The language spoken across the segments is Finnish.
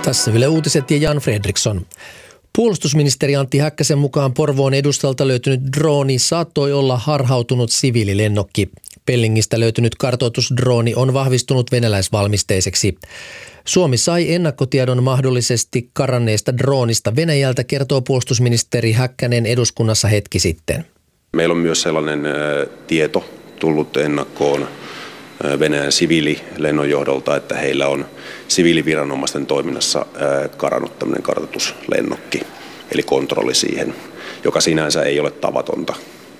Tässä Yle Uutiset ja Jan Fredriksson. Puolustusministeri Antti Häkkäsen mukaan Porvoon edustalta löytynyt drooni saattoi olla harhautunut siviililennokki. Pellingistä löytynyt kartoitusdrooni on vahvistunut venäläisvalmisteiseksi. Suomi sai ennakkotiedon mahdollisesti karanneesta droonista Venäjältä, kertoo puolustusministeri Häkkänen eduskunnassa hetki sitten. Meillä on myös sellainen tieto tullut ennakkoon Venäjän siviililennonjohdolta, että heillä on siviiliviranomaisten toiminnassa karannut tämmöinen kartoituslennokki, eli kontrolli siihen, joka sinänsä ei ole tavatonta.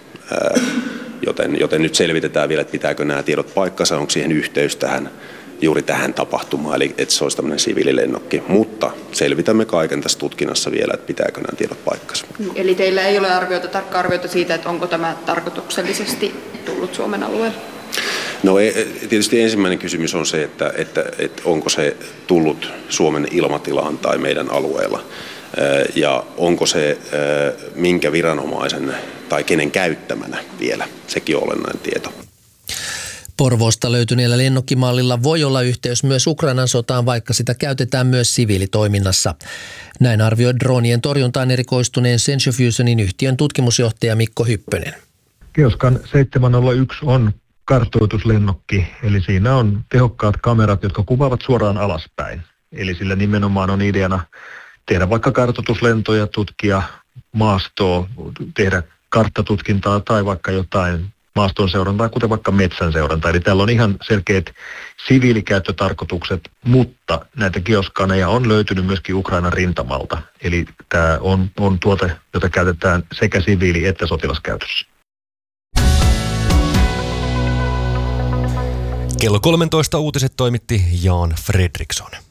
Joten nyt selvitetään vielä, että pitääkö nämä tiedot paikkansa, onko siihen yhteys juuri tähän tapahtumaan, eli että se olisi tämmöinen siviililennokki. Mutta selvitämme kaiken tässä tutkinnassa vielä, että pitääkö nämä tiedot paikkansa. Eli teillä ei ole tarkkaa arviota siitä, että onko tämä tarkoituksellisesti tullut Suomen alueelle? No tietysti ensimmäinen kysymys on se, että onko se tullut Suomen ilmatilaan tai meidän alueella. Ja onko se minkä viranomaisen tai kenen käyttämänä vielä, sekin on olennainen tieto. Porvoosta löytyneellä lennokkimallilla voi olla yhteys myös Ukrainan sotaan, vaikka sitä käytetään myös siviilitoiminnassa. Näin arvioi droonien torjuntaan erikoistuneen Sensiofusionin yhtiön tutkimusjohtaja Mikko Hyppönen. Kioskan 701 on kartoituslennokki, eli siinä on tehokkaat kamerat, jotka kuvaavat suoraan alaspäin. Eli sillä nimenomaan on ideana tehdä vaikka kartoituslentoja, tutkia maastoa, tehdä karttatutkintaa tai vaikka jotain maaston seurantaa, kuten vaikka metsän seurantaa. Eli täällä on ihan selkeät siviilikäyttötarkoitukset, mutta näitä kioskaneja on löytynyt myöskin Ukrainan rintamalta. Eli tämä on tuote, jota käytetään sekä siviili- että sotilaskäytössä. Kello 13 uutiset toimitti Jan Fredriksson.